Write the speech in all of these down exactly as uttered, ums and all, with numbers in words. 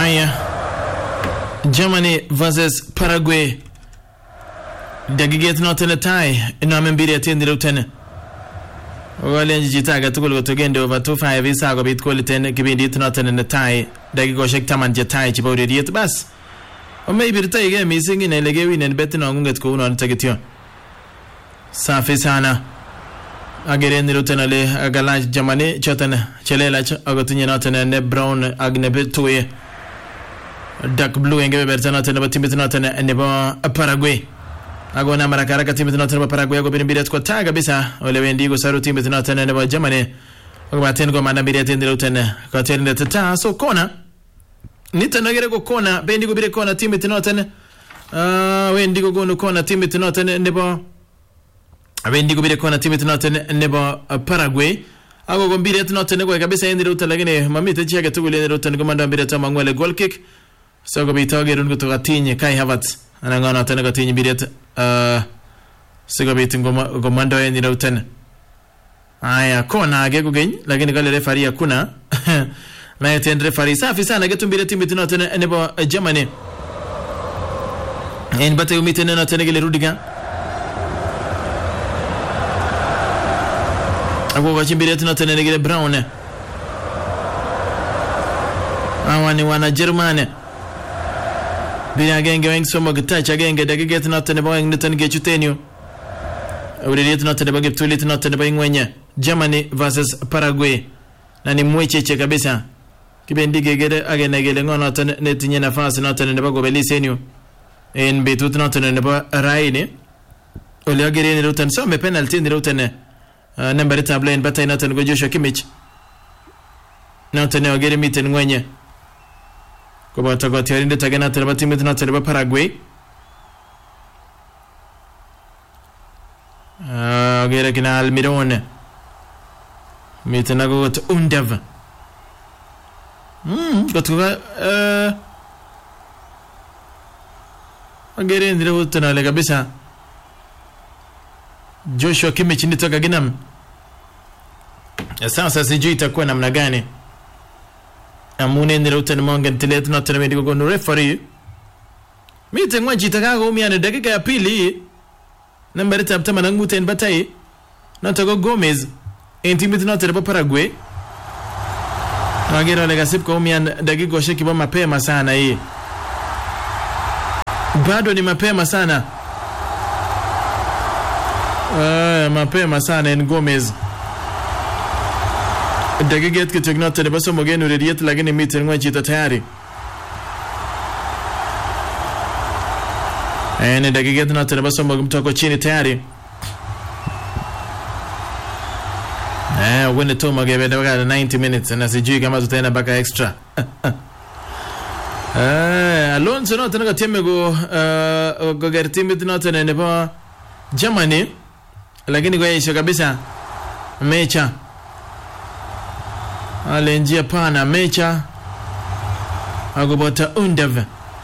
Haya, Germany versus Paraguay. Dagiget not in a tie. In a membiri attend the lieutenant. Well, and Jitaga to go to again over two five is a bit quality and giving it not in a tie. Dagigo shake taman jetai chibody yet bus. Or maybe the tie again missing in a legawin and betting on get cool on Tagatio. Safisana. Again, the lieutenant Agalaj Germany, Chotan, Chelelach, Agotin Notan and Brown Agnebetue. Dark blue and give it not about Timothy Norton and never a Paraguay. Agona Maracaraka Timothy Norton Paraguay go be Bidet Taga Bisa, or Levendigo Saru Timothy Norton and about Germany. Over Tengo Manabiret in the lieutenant, Cotin the Tata, so corner. Nita Nagarego corner, Bendigo Bide corner, Timothy Norton. Uh, when Digo go no corner, Timothy Norton and never. Bendigo Bide corner, Timothy Norton and never a Paraguay. I go be it not in the way Cabisa in the route again. Mamita check to the route and commander Bidet among well a goal kick. So go be target and go to Ratini, Kai Havertz, and I'm gonna turn a Gatini bidet. Uh, so go be to Commando and the routen. I corner, get again, like in the gallery referee Kuna. My ten referee Safis, I get to be the team with not and about Germany. And but you meet in a Tenegale Rudiger. I go watching bidet not and a brown. I want one a German. Be again going some more touch again, get get not in the boy, Newton get you tenure. I would read not in the bag, too little not in the boy when you Germany versus Paraguay. Nani Muiche Cabisa. Kibendi get again again on not netting in a fast not in the bag of Elisenu. In Betut not in the boy Raini. Only getting the route some penalty in the route number tablet, but I not in Joshua Kimmich. Not in a getting meeting when you. About to go to the Tagana Telebatimet not about Paraguay. Uh, Gerakin Almirone. Mitanago to Undev. Hmm, got to uh, get in the route to Legabisa. Joshua Kimmich in the Tagaginam. As sounds as the Jita Quenam Nagani. Amune in the route among and Telet not to go no referee. Meeting one Chitago me and a Dagiga Pili. Number tap Tamanangut and Batay. Not to go Gomez. Intimate not to Paraguay. Nagera Legasipco me and Dagigo Shakiba Mape Masana. Bado ni Mape Masana. Uh, Mape Masana and Gomez. Dagiget get not to the bosom again with yet like any meeting when Chita Tari. And Dagiget not to the bosom of Tocochini Tari. Eh, when the Toma gave it about ninety minutes and as a G comes to ten back extra. Eh, Alonso not to Timigo, uh, go get Timothy not in the Germany. Like any way, Shagabisa, Mecha. Alenjia pana Mecha Agobota Undev.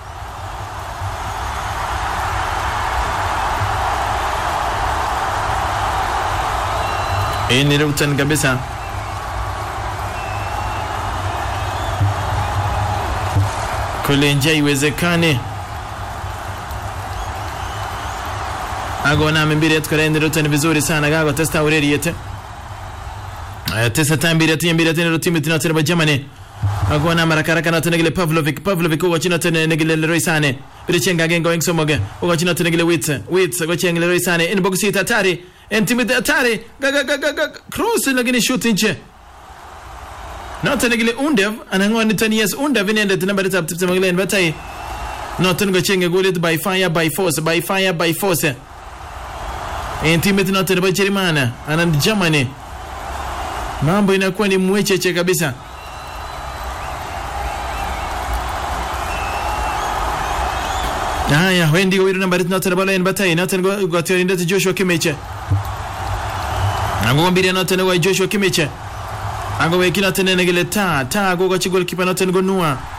In the Rutan Gabisa Kolenjai Wezekane Agona Mbiret Koren Rutan Vizuri Sanagago Testa Urediate. Tesa time be the team be the team with not Germany. Agona Maracaraka not Negale Pavlovic, Pavlovic, watching not Negale Roisane. Riching again going some again. Watching not Negale Wits, Wits, watching Roisane in Boxita Atari, and Timid Atari, Gaga cross in again shooting chair. Not Negale Undev, and I'm only ten years Undev in the number of Timoglan Batay. Not Ngaching good by fire, by force, by fire, by force. And Timid not to the Germana, and Germany. Mambo inakuwa ni mwecheche kabisa. Haya, wendi go namba not na bala en batay, not go go to into Joshua Kimmich. Ango mbiri not na Joshua Kimmich. Ango wekina tena ngele ta, ta go go chigol kipa not go nua.